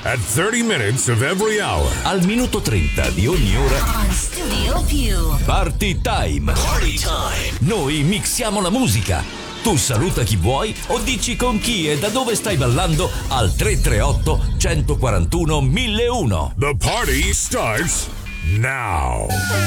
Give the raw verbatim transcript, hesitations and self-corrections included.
At thirty minutes of every hour. Al minuto trenta di ogni ora. On Studio Più. Party time. Party time. Noi mixiamo la musica. Tu saluta chi vuoi o dici con chi e da dove stai ballando al tre tre otto, uno quattro uno, mille uno. The party starts now.